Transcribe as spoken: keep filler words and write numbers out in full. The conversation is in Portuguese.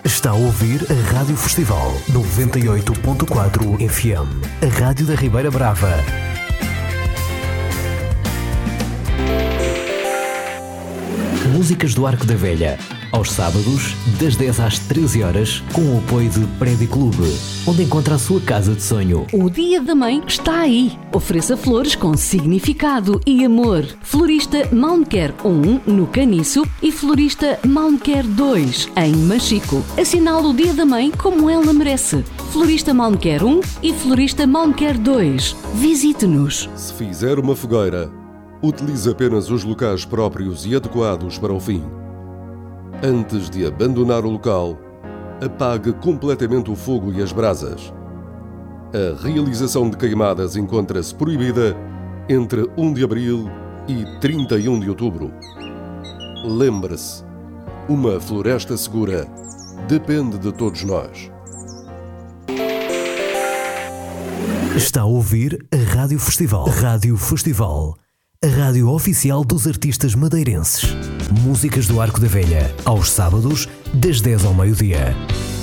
Está a ouvir a Rádio Festival noventa e oito ponto quatro F M, a rádio da Ribeira Brava. Músicas do Arco da Velha, aos sábados, das dez às treze horas, com o apoio de Prédio Clube, onde encontra a sua casa de sonho. O Dia da Mãe está aí. Ofereça flores com significado e amor. Florista Malmquer um, no Caniço, e Florista Malmquer dois, em Machico. Assinale o Dia da Mãe como ela merece. Florista Malmquer um e Florista Malmquer dois. Visite-nos. Se fizer uma fogueira, utilize apenas os locais próprios e adequados para o fim. Antes de abandonar o local, apague completamente o fogo e as brasas. A realização de queimadas encontra-se proibida entre primeiro de abril e trinta e um de outubro. Lembre-se, uma floresta segura depende de todos nós. Está a ouvir a Rádio Festival. Rádio Festival, a rádio oficial dos artistas madeirenses. Músicas do Arco da Velha, aos sábados, das dez ao meio-dia.